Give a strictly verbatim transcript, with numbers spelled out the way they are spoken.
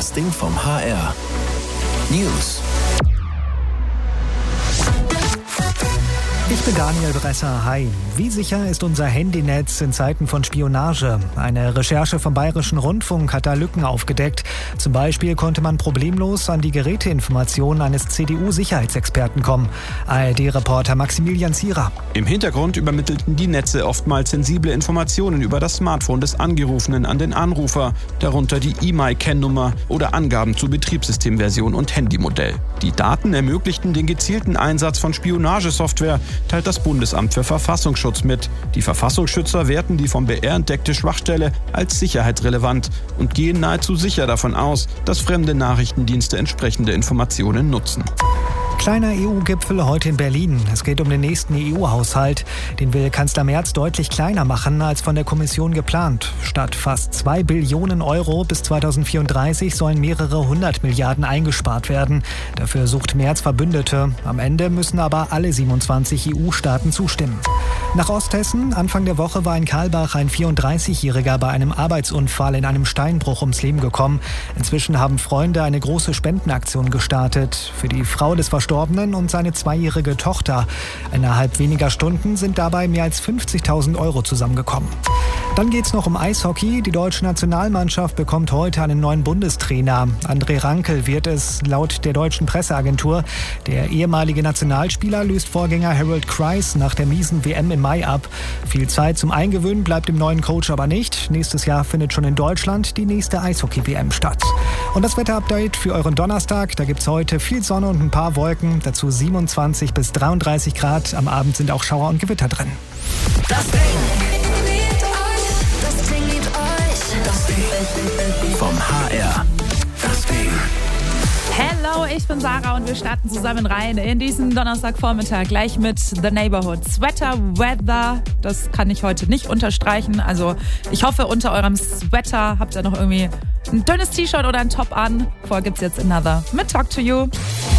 Das Ding vom H R. News. Ich bin Daniel Bresser. Hi. Wie sicher ist unser Handynetz in Zeiten von Spionage? Eine Recherche vom Bayerischen Rundfunk hat da Lücken aufgedeckt. Zum Beispiel konnte man problemlos an die Geräteinformationen eines C D U-Sicherheitsexperten kommen. A R D-Reporter Maximilian Zierer. Im Hintergrund übermittelten die Netze oftmals sensible Informationen über das Smartphone des Angerufenen an den Anrufer, darunter die E M I-Kennnummer oder Angaben zu Betriebssystemversion und Handymodell. Die Daten ermöglichten den gezielten Einsatz von Spionagesoftware, teilt das Bundesamt für Verfassungsschutz mit. Die Verfassungsschützer werten die vom B R entdeckte Schwachstelle als sicherheitsrelevant und gehen nahezu sicher davon aus, dass fremde Nachrichtendienste entsprechende Informationen nutzen. Kleiner E U-Gipfel heute in Berlin. Es geht um den nächsten E U-Haushalt. Den will Kanzler Merz deutlich kleiner machen als von der Kommission geplant. Statt fast zwei Billionen Euro bis zweitausendvierunddreißig sollen mehrere hundert Milliarden eingespart werden. Dafür sucht Merz Verbündete. Am Ende müssen aber alle siebenundzwanzig E U-Staaten zustimmen. Nach Osthessen. Anfang der Woche war in Karlbach ein vierunddreißigjähriger bei einem Arbeitsunfall in einem Steinbruch ums Leben gekommen. Inzwischen haben Freunde eine große Spendenaktion gestartet. Für die Frau des Verstorbenen und seine zweijährige Tochter. Innerhalb weniger Stunden sind dabei mehr als fünfzigtausend Euro zusammengekommen. Dann geht's noch um Eishockey. Die deutsche Nationalmannschaft bekommt heute einen neuen Bundestrainer. André Rankel wird es laut der deutschen Presseagentur. Der ehemalige Nationalspieler löst Vorgänger Harold Kreis nach der miesen W M im Mai ab. Viel Zeit zum Eingewöhnen bleibt dem neuen Coach aber nicht. Nächstes Jahr findet schon in Deutschland die nächste Eishockey-W M statt. Und das Wetterupdate für euren Donnerstag. Da gibt's heute viel Sonne und ein paar Wolken. Dazu siebenundzwanzig bis dreiunddreißig Grad. Am Abend sind auch Schauer und Gewitter drin. Das Ding. Das Ding liebt euch. Das Ding vom H R. Das Ding. Hello, ich bin Sarah und wir starten zusammen rein in diesen Donnerstagvormittag gleich mit The Neighborhood. Sweater Weather, das kann ich heute nicht unterstreichen. Also ich hoffe, unter eurem Sweater habt ihr noch irgendwie ein dünnes T-Shirt oder ein Top an. Vorher gibt's jetzt Another mit Talk to You.